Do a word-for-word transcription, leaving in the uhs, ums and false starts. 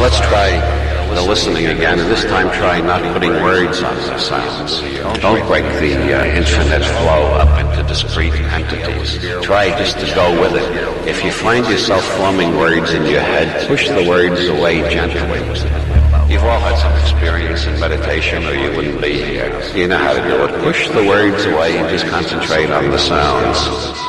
let's try the listening again, and this time try not putting words on the sounds. Don't break the uh, infinite flow up into discrete entities. Try just to go with it. If you find yourself forming words in your head, push the words away gently. You've all had some experience in meditation or you wouldn't be here. You know how to do it. Push the words away and just concentrate on the sounds.